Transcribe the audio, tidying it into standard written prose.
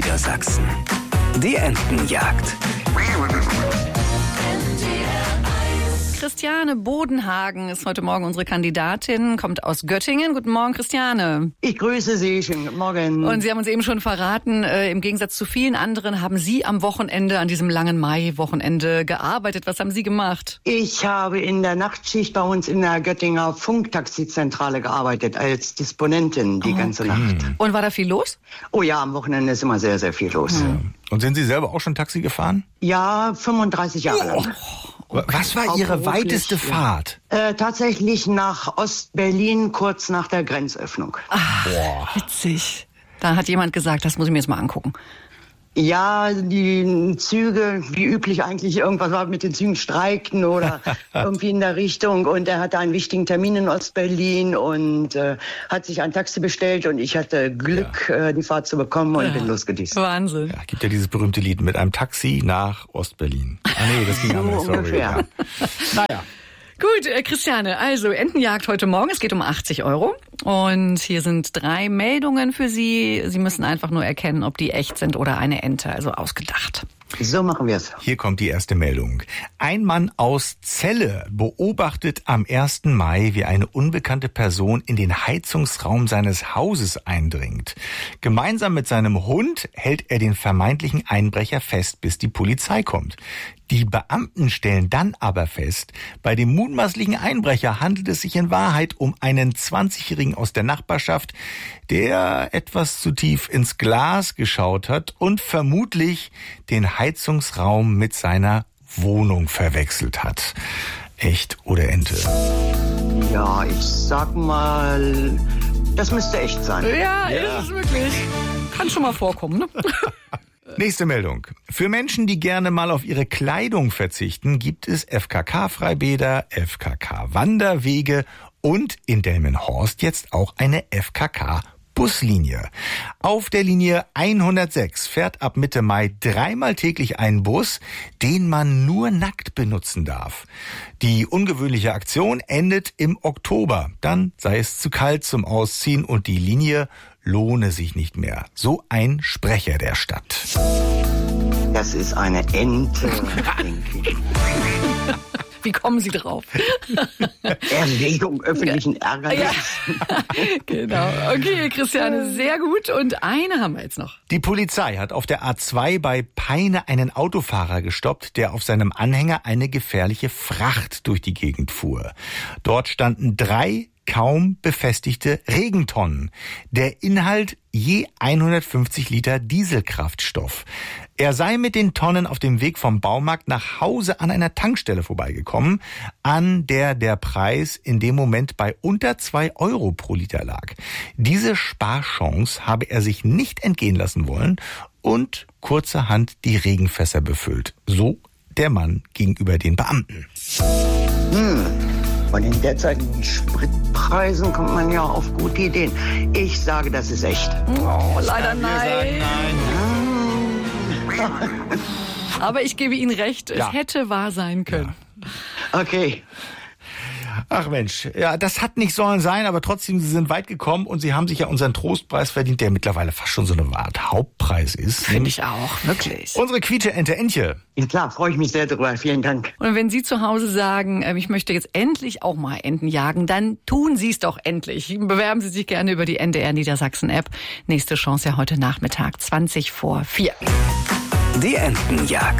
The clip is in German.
Niedersachsen. Die Entenjagd. Christiane Bodenhagen ist heute Morgen unsere Kandidatin, kommt aus Göttingen. Guten Morgen, Christiane. Ich grüße Sie, schönen guten Morgen. Und Sie haben uns eben schon verraten, im Gegensatz zu vielen anderen haben Sie am Wochenende, an diesem langen Mai-Wochenende gearbeitet. Was haben Sie gemacht? Ich habe in der Nachtschicht bei uns in der Göttinger Funktaxizentrale gearbeitet, als Disponentin die ganze Nacht. Und war da viel los? Oh ja, am Wochenende ist immer sehr, sehr viel los. Ja. Und sind Sie selber auch schon Taxi gefahren? Ja, 35 Jahre lang. Was war Ihre weiteste Fahrt? Tatsächlich nach Ostberlin, kurz nach der Grenzöffnung. Ach, witzig. Da hat jemand gesagt, das muss ich mir jetzt mal angucken. Ja, die Züge, wie üblich eigentlich, irgendwas war mit den Zügen streikten oder irgendwie in der Richtung. Und er hatte einen wichtigen Termin in Ostberlin und hat sich ein Taxi bestellt und ich hatte Glück, die Fahrt zu bekommen und bin losgedüst. Wahnsinn. Ja, gibt ja dieses berühmte Lied mit einem Taxi nach Ostberlin. Ah nee, das ging anders, sorry. ungefähr. Ja. Naja. Gut, Christiane, also Entenjagd heute Morgen. Es geht um 80 €. Und hier sind 3 Meldungen für Sie. Sie müssen einfach nur erkennen, ob die echt sind oder eine Ente, also ausgedacht. So machen wir es. Hier kommt die erste Meldung. Ein Mann aus Celle beobachtet am 1. Mai, wie eine unbekannte Person in den Heizungsraum seines Hauses eindringt. Gemeinsam mit seinem Hund hält er den vermeintlichen Einbrecher fest, bis die Polizei kommt. Die Beamten stellen dann aber fest, bei dem mutmaßlichen Einbrecher handelt es sich in Wahrheit um einen 20-Jährigen aus der Nachbarschaft, der etwas zu tief ins Glas geschaut hat und vermutlich den Heizungsraum mit seiner Wohnung verwechselt hat. Echt oder Ente? Ja, ich sag mal, das müsste echt sein. Ja, ist es wirklich. Kann schon mal vorkommen, ne? Nächste Meldung. Für Menschen, die gerne mal auf ihre Kleidung verzichten, gibt es FKK-Freibäder, FKK-Wanderwege und in Delmenhorst jetzt auch eine FKK-Buslinie. Auf der Linie 106 fährt ab Mitte Mai 3-mal täglich ein Bus, den man nur nackt benutzen darf. Die ungewöhnliche Aktion endet im Oktober. Dann sei es zu kalt zum Ausziehen und die Linie lohne sich nicht mehr. So ein Sprecher der Stadt. Das ist eine Ente, denke ich. Wie kommen Sie drauf? Erregung öffentlichen Ärgernis. Ja, genau. Okay, Christiane, sehr gut. Und eine haben wir jetzt noch. Die Polizei hat auf der A2 bei Peine einen Autofahrer gestoppt, der auf seinem Anhänger eine gefährliche Fracht durch die Gegend fuhr. Dort standen 3 kaum befestigte Regentonnen. Der Inhalt je 150 Liter Dieselkraftstoff. Er sei mit den Tonnen auf dem Weg vom Baumarkt nach Hause an einer Tankstelle vorbeigekommen, an der der Preis in dem Moment bei unter 2 € pro Liter lag. Diese Sparchance habe er sich nicht entgehen lassen wollen und kurzerhand die Regenfässer befüllt. So der Mann gegenüber den Beamten. Bei den derzeitigen Spritpreisen kommt man ja auf gute Ideen. Ich sage, das ist echt. Oh, leider nein. Nein. Aber ich gebe Ihnen recht, Ja. es hätte wahr sein können. Okay. Ach Mensch, ja, das hat nicht sollen sein, aber trotzdem, Sie sind weit gekommen und Sie haben sich ja unseren Trostpreis verdient, der mittlerweile fast schon so eine Art Hauptpreis ist. Finde ich auch, wirklich. Unsere Quietsche-Ente Entje. Ja, klar, freue ich mich sehr drüber. Vielen Dank. Und wenn Sie zu Hause sagen, ich möchte jetzt endlich auch mal Enten jagen, dann tun Sie es doch endlich. Bewerben Sie sich gerne über die NDR Niedersachsen App. Nächste Chance ja heute Nachmittag, 4:20. Die Entenjagd.